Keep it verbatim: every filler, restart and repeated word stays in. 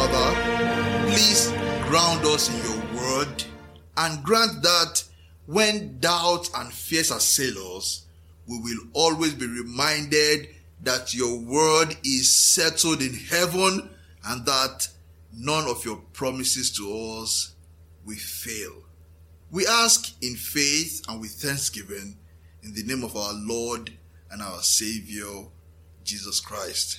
Father, please ground us in your word and grant that when doubt and fears assail us, we will always be reminded that your word is settled in heaven and that none of your promises to us will fail. We ask in faith and with thanksgiving in the name of our Lord and our Savior, Jesus Christ.